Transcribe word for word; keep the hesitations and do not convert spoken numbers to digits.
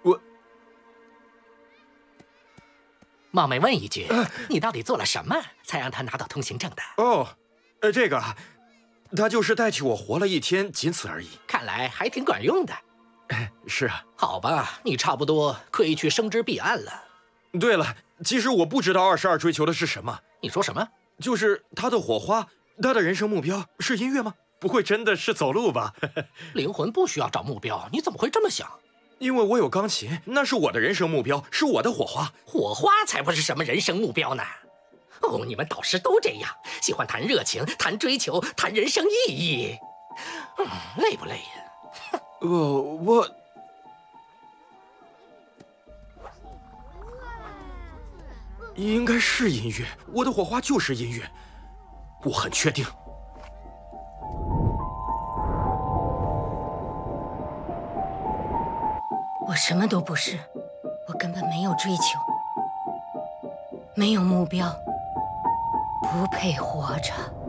我冒昧问一句，呃、你到底做了什么，才让他拿到通行证的？ 哦，呃，这个，他就是代替我活了一天，仅此而已。 看来还挺管用的。 是啊。 好吧，你差不多可以去升职毕案了。 对了，其实我不知道二十二追求的是什么。 你说什么？ 就是他的火花，他的人生目标是音乐吗？不会真的是走路吧？ 灵魂不需要找目标，你怎么会这么想？ 因为我有钢琴，那是我的人生目标，是我的火花。 火花才不是什么人生目标呢。哦，你们导师都这样，喜欢谈热情，谈追求，谈人生意义。嗯，累不累呀？ 呃，我应该是音乐，我的火花就是音乐，我很确定。 我什么都不是，我根本没有追求，没有目标，不配活着。